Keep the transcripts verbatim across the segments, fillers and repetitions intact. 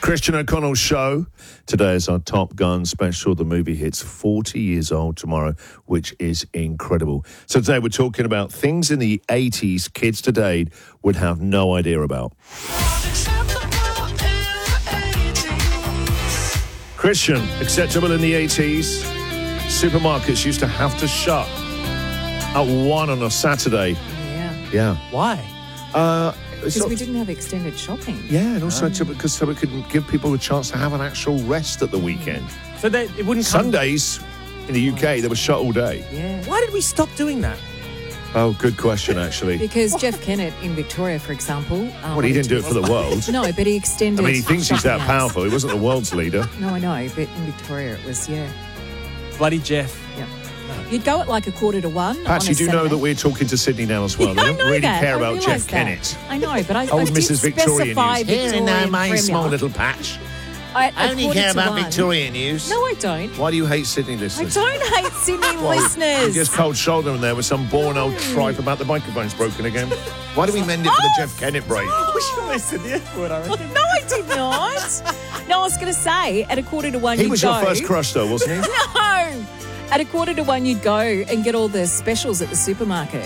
Christian O'Connell Show. Today is our Top Gun special. The movie hits forty years old tomorrow, which is incredible. So today we're talking about things in the eighties kids today would have no idea about. Christian, acceptable in the eighties. Supermarkets used to have to shut at one on a Saturday. Yeah. Yeah. Why? Uh, Because we didn't have extended shopping. Yeah, and also to, because so we could give people a chance to have an actual rest at the weekend. So that it wouldn't come... Sundays in the U K, they were shut all day. Yeah. Why did we stop doing that? Oh, good question, actually. Because Jeff Kennett in Victoria, for example... Um, Well, he didn't do it for the world. No, but he extended... I mean, he thinks he's that shopping hours. powerful. He wasn't the world's leader. No, I know, but in Victoria it was, yeah. Bloody Jeff. yeah. You'd go at like a quarter to one. Pat, on you a do know Saturday. that we're talking to Sydney now as well. Yeah, They I don't know really that. care I about realise Jeff that. Kennett. I know, but I, Old I did Missus Victoria specify News. Victorian Here and now, my Premier. small little patch. I, I only care about Victoria News. No, I don't. Why do you hate Sydney I listeners? don't hate Sydney Well, you listeners. just cold shoulder in there with some born old tripe about the microphone's broken again. Why do we mend it for the Jeff Kennett break? We should have said the F word, I reckon. No, I did not. No, I was going to say, at a quarter to one He you'd was go... your first crush, though, wasn't he? No! At a quarter to one you'd go and get all the specials at the supermarket.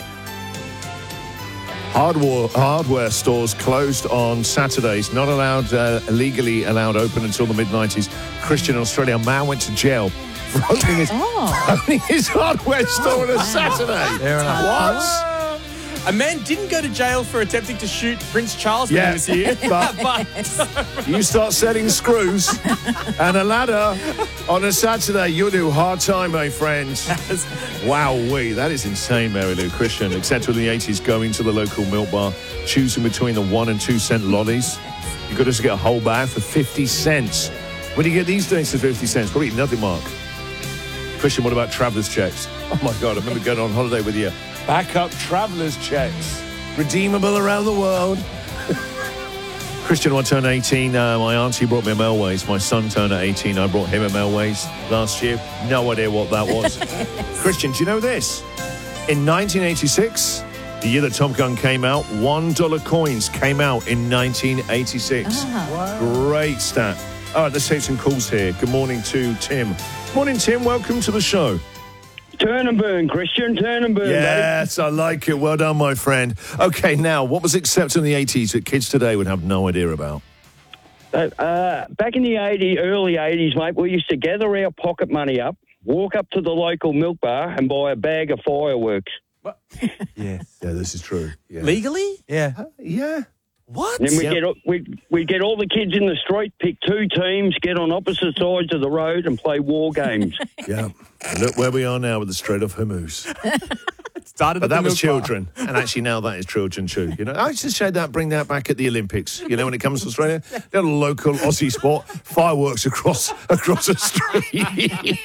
Hardware, hardware stores closed on Saturdays, not allowed, uh, legally allowed open until the mid nineties. Christian in Australia, a man went to jail for opening his, Oh. opening his hardware store on a Saturday. Fair enough. What? A man didn't go to jail for attempting to shoot Prince Charles when Yeah, he was here. but- but You start setting screws and a ladder on a Saturday, you'll do hard time, my friends. Wow-wee, that is insane, Mary Lou. Christian, except in the eighties, going to the local milk bar, choosing between the one and two cent lollies. You could just get a whole bag for fifty cents. What do you get these days for fifty cents? Probably nothing, Mark. Christian, what about traveller's checks? Oh, my God, I remember going on holiday with you. Backup traveller's checks. Redeemable around the world. Christian, when I turned eighteen, uh, my auntie brought me a Melways. My son turned at eighteen. I brought him a Melways last year. No idea what that was. Christian, do you know this? In nineteen eighty-six, the year that Top Gun came out, one dollar coins came out in nineteen eighty-six. Ah. Great stat. All right, let's take some calls here. Good morning to Tim. Morning, Tim. Welcome to the show. Turn and burn, Christian. Turn and burn, Yes, I like it. Well done, my friend. Okay, now, what was accepted in the eighties that kids today would have no idea about? buddy. Uh, uh, back in the eighties, early eighties, mate, we used to gather our pocket money up, walk up to the local milk bar and buy a bag of fireworks. yes. Yeah, this is true. Yeah. Legally? Yeah. Yeah. What? Then we Yep. get we we get all the kids in the street, pick two teams, get on opposite sides of the road, and play war games. Yeah. And look where we are now with the Strait of Hormuz. It started But at the that was milk bar. children. And actually now that is children too. You know, I used to say that, bring that back at the Olympics. You know, when it comes to Australia, little local Aussie sport, fireworks across across the street.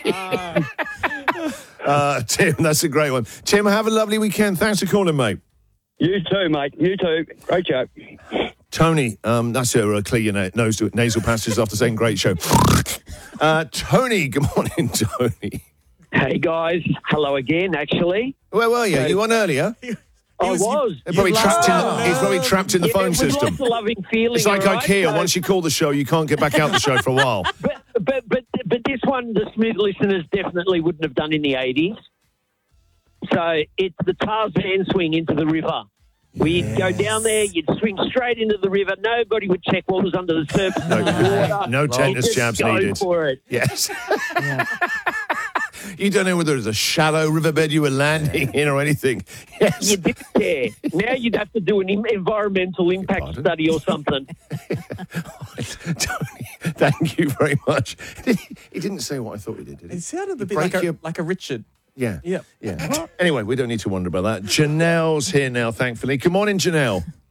uh, Tim, that's a great one. Tim, have a lovely weekend. Thanks for calling, mate. You too, mate. You too. Great show. Tony, um, that's your uh, clear your na- nose to nasal passages after saying great show. Uh, Tony, good morning, Tony. Hey guys, hello again. Actually, Where were you? Hey. You won earlier? I was- was. He's probably, You trapped in the, love- he's probably trapped in the Yeah, phone it was system. lots of loving feeling. It's like all right? IKEA. So- Once you call the show, you can't get back out the show for a while. but, but but but this one, the Smith listeners definitely wouldn't have done in the eighties. So it's the Tarzan swing into the river. We'd go down there, you'd swing straight into the river. Nobody would check what was under the surface No, of the water. no You tetanus just jabs go needed. for it. Yes. You don't know whether it's a shallow riverbed you were landing in or anything. Yes. You did there. Now you'd have to do an im- environmental impact Pardon? study or something. Tony, thank you very much. He he didn't say what I thought he did, did he? It sounded a You bit break like a, your- like a Richard. Yeah. Yep. Yeah. Anyway, we don't need to wonder about that. Janelle's here now, thankfully. Good morning, Janelle.